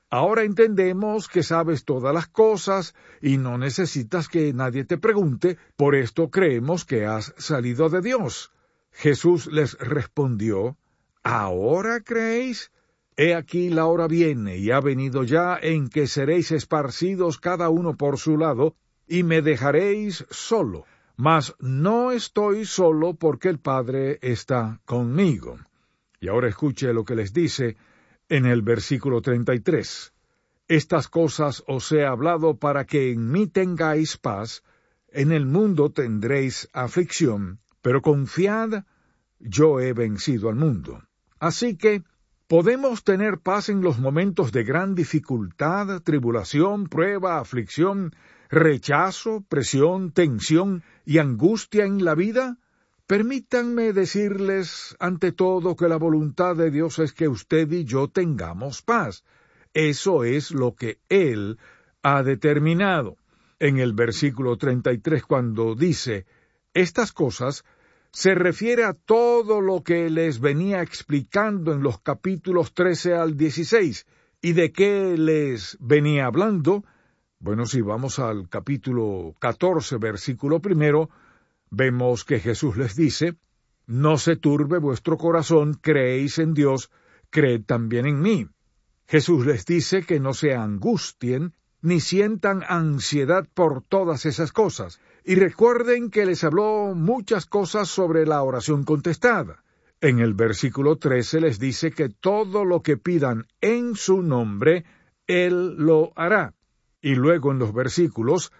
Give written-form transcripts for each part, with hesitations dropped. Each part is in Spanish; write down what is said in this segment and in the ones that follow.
Ahora entendemos que sabes todas las cosas y no necesitas que nadie te pregunte, por esto creemos que has salido de Dios. Jesús les respondió, ¿ahora creéis? He aquí la hora viene y ha venido ya en que seréis esparcidos cada uno por su lado, y me dejaréis solo. Mas no estoy solo porque el Padre está conmigo. Y ahora escuche lo que les dice en el versículo 33. Estas cosas os he hablado para que en mí tengáis paz. En el mundo tendréis aflicción, pero confiad, yo he vencido al mundo. Así que podemos tener paz en los momentos de gran dificultad, tribulación, prueba, aflicción, rechazo, presión, tensión y angustia en la vida. Permítanme decirles ante todo que la voluntad de Dios es que usted y yo tengamos paz. Eso es lo que Él ha determinado. En el versículo 33, cuando dice estas cosas, se refiere a todo lo que les venía explicando en los capítulos 13 al 16. ¿Y de qué les venía hablando? Bueno, si vamos al capítulo 14, versículo 1, vemos que Jesús les dice, no se turbe vuestro corazón, creéis en Dios, creed también en mí. Jesús les dice que no se angustien, ni sientan ansiedad por todas esas cosas. Y recuerden que les habló muchas cosas sobre la oración contestada. En el versículo 13 les dice que todo lo que pidan en su nombre, Él lo hará. Y luego en los versículos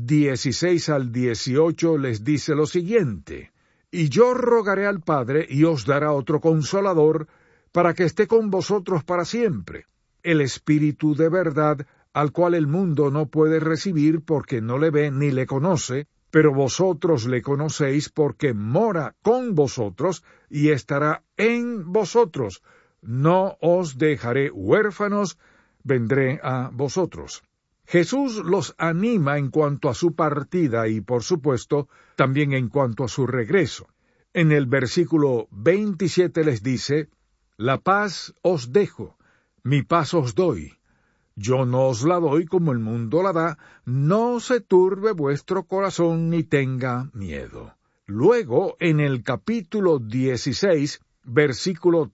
16 al 18 les dice lo siguiente, y yo rogaré al Padre y os dará otro consolador para que esté con vosotros para siempre, el Espíritu de verdad, al cual el mundo no puede recibir porque no le ve ni le conoce, pero vosotros le conocéis porque mora con vosotros y estará en vosotros. No os dejaré huérfanos, vendré a vosotros. Jesús los anima en cuanto a su partida y, por supuesto, también en cuanto a su regreso. En el versículo 27 les dice, la paz os dejo, mi paz os doy. Yo no os la doy como el mundo la da, no se turbe vuestro corazón ni tenga miedo. Luego, en el capítulo 16, versículo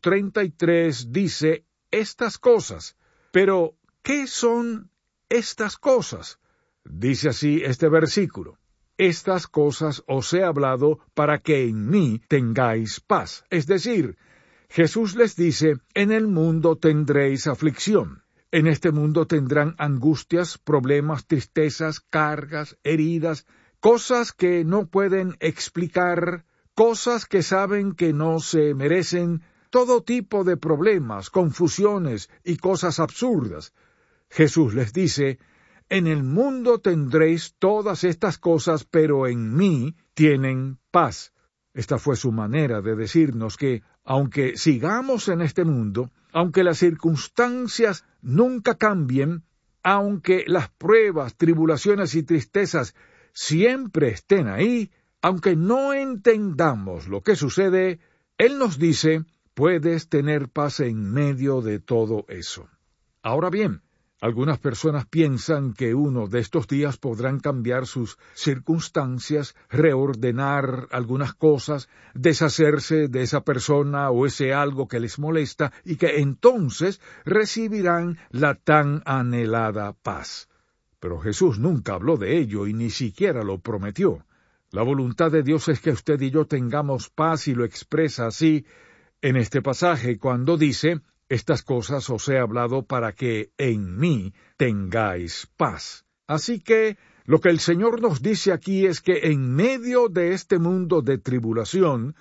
33, dice estas cosas. Pero, ¿qué son estas cosas? Dice así este versículo. Estas cosas os he hablado para que en mí tengáis paz. Es decir, Jesús les dice, en el mundo tendréis aflicción. En este mundo tendrán angustias, problemas, tristezas, cargas, heridas, cosas que no pueden explicar, cosas que saben que no se merecen, todo tipo de problemas, confusiones y cosas absurdas. Jesús les dice, en el mundo tendréis todas estas cosas, pero en mí tienen paz. Esta fue su manera de decirnos que, aunque sigamos en este mundo, aunque las circunstancias nunca cambien, aunque las pruebas, tribulaciones y tristezas siempre estén ahí, aunque no entendamos lo que sucede, Él nos dice, puedes tener paz en medio de todo eso. Ahora bien, algunas personas piensan que uno de estos días podrán cambiar sus circunstancias, reordenar algunas cosas, deshacerse de esa persona o ese algo que les molesta y que entonces recibirán la tan anhelada paz. Pero Jesús nunca habló de ello y ni siquiera lo prometió. La voluntad de Dios es que usted y yo tengamos paz y lo expresa así en este pasaje cuando dice, estas cosas os he hablado para que en mí tengáis paz. Así que lo que el Señor nos dice aquí es que en medio de este mundo de tribulación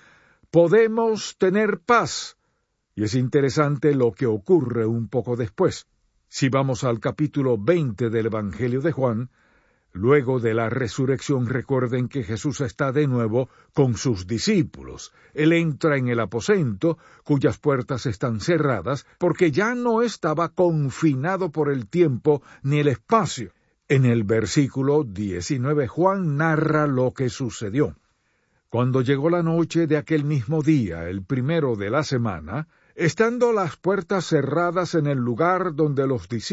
podemos tener paz. Y es interesante lo que ocurre un poco después. Si vamos al capítulo 20 del Evangelio de Juan, luego de la resurrección, recuerden que Jesús está de nuevo con sus discípulos. Él entra en el aposento, cuyas puertas están cerradas, porque ya no estaba confinado por el tiempo ni el espacio. En el versículo 19, Juan narra lo que sucedió. Cuando llegó la noche de aquel mismo día, el primero de la semana, estando las puertas cerradas en el lugar donde los discípulos